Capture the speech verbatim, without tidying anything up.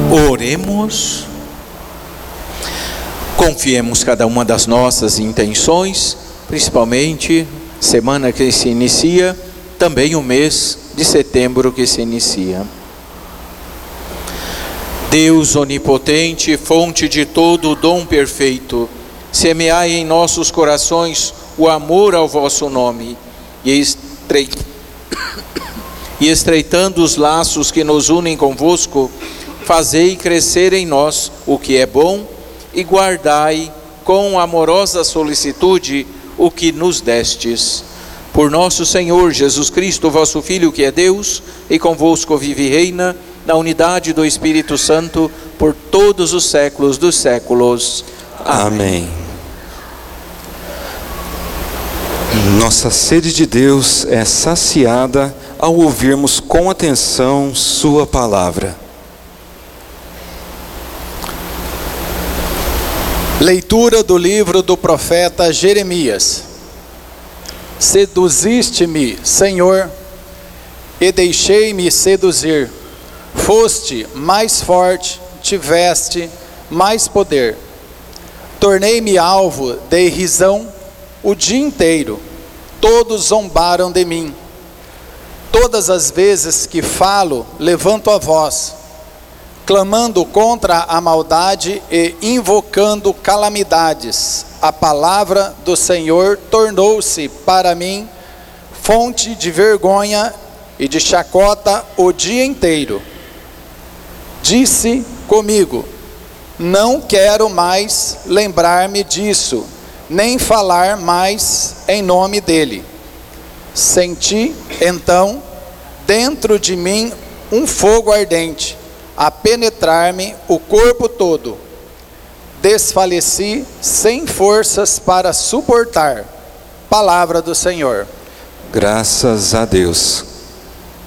Oremos. Confiemos cada uma das nossas intenções, principalmente semana que se inicia, também o mês de setembro que se inicia. Deus onipotente, fonte de todo o dom perfeito, semeai em nossos corações o amor ao vosso nome e, estre... e estreitando os laços que nos unem convosco, fazei crescer em nós o que é bom e guardai com amorosa solicitude o que nos destes. Por nosso Senhor Jesus Cristo, vosso Filho, que é Deus, e convosco vive e reina, na unidade do Espírito Santo, por todos os séculos dos séculos. Amém. Amém. Nossa sede de Deus é saciada ao ouvirmos com atenção sua palavra. Leitura do livro do profeta Jeremias. Seduziste-me, Senhor, e deixei-me seduzir. Foste mais forte, tiveste mais poder. Tornei-me alvo de irrisão o dia inteiro. Todos zombaram de mim. Todas as vezes que falo, levanto a voz, clamando contra a maldade e invocando calamidades. A palavra do Senhor tornou-se para mim fonte de vergonha e de chacota o dia inteiro. Disse comigo: não quero mais lembrar-me disso, nem falar mais em nome dele. Senti então dentro de mim um fogo ardente a penetrar-me o corpo todo. Desfaleci sem forças para suportar. Palavra do Senhor. Graças a Deus.